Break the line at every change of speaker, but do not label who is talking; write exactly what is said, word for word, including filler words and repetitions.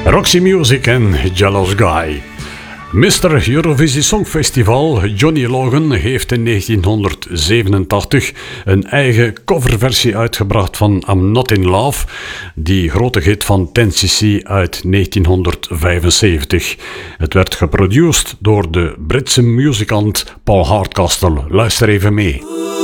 Roxy Music en Jealous Guy. mister Eurovisie Songfestival Johnny Logan heeft in negentienhonderdzevenentachtig een eigen coverversie uitgebracht van I'm Not In Love, die grote hit van ten cc uit negentienhonderdvijfenzeventig. Het werd geproduceerd door de Britse muzikant Paul Hardcastle. Luister even mee.